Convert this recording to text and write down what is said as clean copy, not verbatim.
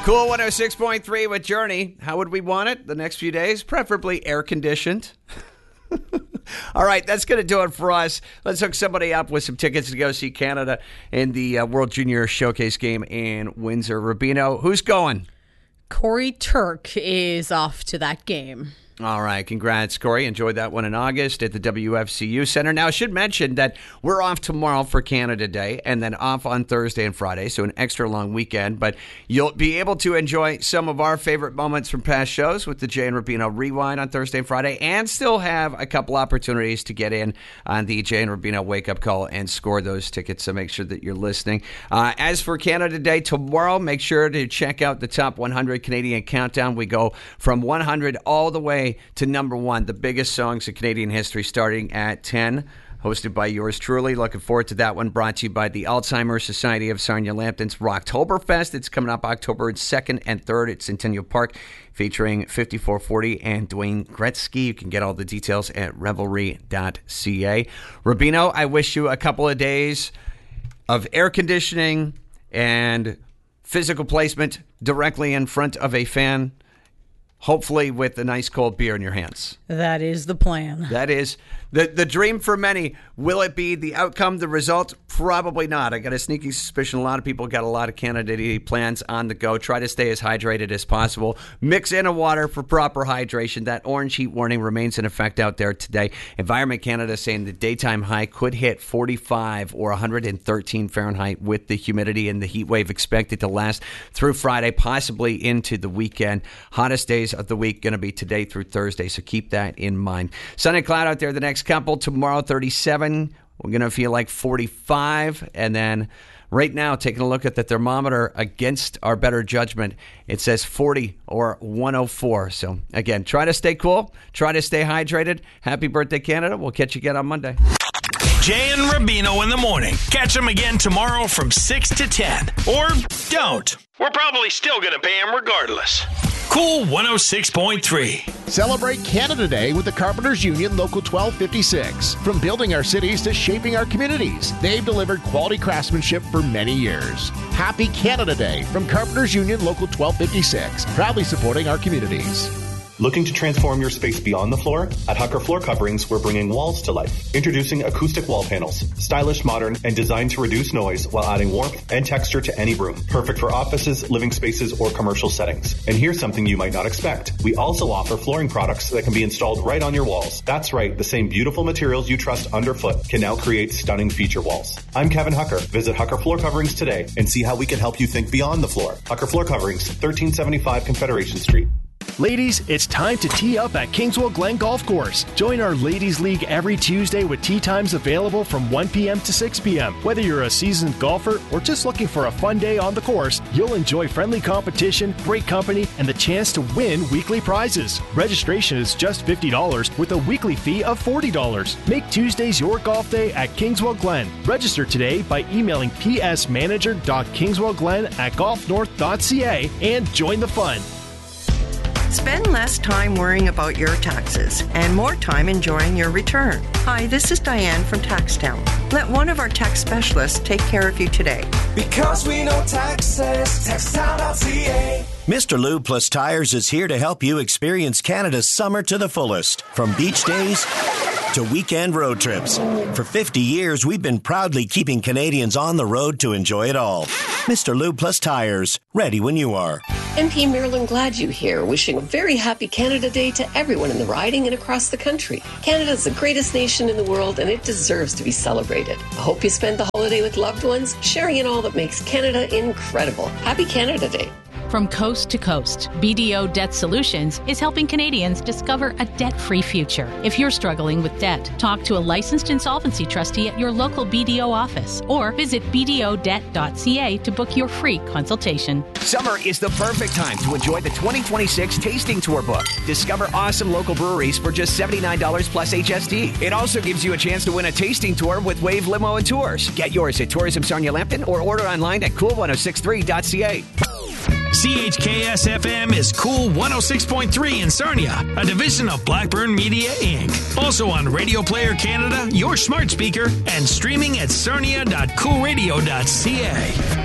Cool 106.3 with Journey. How would we want it the next few days? Preferably air-conditioned. All right, that's going to do it for us. Let's hook somebody up with some tickets to go see Canada in the World Junior Showcase game in Windsor. Rubino, who's going? Corey Turk is off to that game. All right. Congrats, Corey. Enjoyed that one in August at the WFCU Center. Now, I should mention that we're off tomorrow for Canada Day and then off on Thursday and Friday, so an extra long weekend. But you'll be able to enjoy some of our favorite moments from past shows with the Jay and Rubino Rewind on Thursday and Friday, and still have a couple opportunities to get in on the Jay and Rubino Wake Up Call and score those tickets, so make sure that you're listening. As for Canada Day tomorrow, make sure to check out the Top 100 Canadian Countdown. We go from 100 all the way to number one, the biggest songs in Canadian history, starting at 10, hosted by yours truly. Looking forward to that one, brought to you by the Alzheimer's Society of Sarnia Lambton's Rocktoberfest. It's coming up October 2nd and 3rd at Centennial Park, featuring 5440 and Dwayne Gretzky. You can get all the details at revelry.ca. Rubino, I wish you a couple of days of air conditioning and physical placement directly in front of a fan, hopefully with a nice cold beer in your hands. That is the plan. That is the dream for many. Will it be the outcome, the result? Probably not. I got a sneaky suspicion a lot of people got a lot of Canada Day plans on the go. Try to stay as hydrated as possible. Mix in a water for proper hydration. That orange heat warning remains in effect out there today. Environment Canada saying the daytime high could hit 45 or 113 Fahrenheit with the humidity and the heat wave expected to last through Friday, possibly into the weekend. Hottest days of the week going to be today through Thursday, so keep that in mind. Sun and cloud out there the next couple. Tomorrow 37, we're going to feel like 45, and then right now, taking a look at the thermometer against our better judgment, it says 40 or 104. So again, try to stay cool, try to stay hydrated. Happy birthday, Canada. We'll catch you again on Monday. Jay and Rubino in the morning. Catch them again tomorrow from 6 to 10. Or don't. We're probably still going to pay them regardless. Cool 106.3. Celebrate Canada Day with the Carpenters Union Local 1256. From building our cities to shaping our communities, they've delivered quality craftsmanship for many years. Happy Canada Day from Carpenters Union Local 1256, proudly supporting our communities. Looking to transform your space beyond the floor? At Hucker Floor Coverings, we're bringing walls to life. Introducing acoustic wall panels. Stylish, modern, and designed to reduce noise while adding warmth and texture to any room. Perfect for offices, living spaces, or commercial settings. And here's something you might not expect. We also offer flooring products that can be installed right on your walls. That's right, the same beautiful materials you trust underfoot can now create stunning feature walls. I'm Kevin Hucker. Visit Hucker Floor Coverings today and see how we can help you think beyond the floor. Hucker Floor Coverings, 1375 Confederation Street. Ladies, it's time to tee up at Kingswell Glen Golf Course. Join our Ladies League every Tuesday with tee times available from 1 p.m. to 6 p.m. Whether you're a seasoned golfer or just looking for a fun day on the course, you'll enjoy friendly competition, great company, and the chance to win weekly prizes. Registration is just $50 with a weekly fee of $40. Make Tuesdays your golf day at Kingswell Glen. Register today by emailing psmanager.kingswellglen@golfnorth.ca and join the fun. Spend less time worrying about your taxes and more time enjoying your return. Hi, this is Diane from Taxtown. Let one of our tax specialists take care of you today. Because we know taxes, taxtown.ca. Mr. Lube Plus Tires is here to help you experience Canada's summer to the fullest. From beach days to weekend road trips. For 50 years, we've been proudly keeping Canadians on the road to enjoy it all. Mr. Lube Plus Tires, ready when you are. MP Marilyn Gladue here, wishing a very happy Canada Day to everyone in the riding and across the country. Canada is the greatest nation in the world, and it deserves to be celebrated. I hope you spend the holiday with loved ones, sharing in all that makes Canada incredible. Happy Canada Day. From coast to coast, BDO Debt Solutions is helping Canadians discover a debt-free future. If you're struggling with debt, talk to a licensed insolvency trustee at your local BDO office or visit bdodebt.ca to book your free consultation. Summer is the perfect time to enjoy the 2026 Tasting Tour book. Discover awesome local breweries for just $79 plus HST. It also gives you a chance to win a tasting tour with Wave Limo and Tours. Get yours at Tourism Sarnia Lambton or order online at cool1063.ca. CHKS-FM is Cool 106.3 in Sarnia, a division of Blackburn Media, Inc. Also on Radio Player Canada, your smart speaker, and streaming at sarnia.coolradio.ca.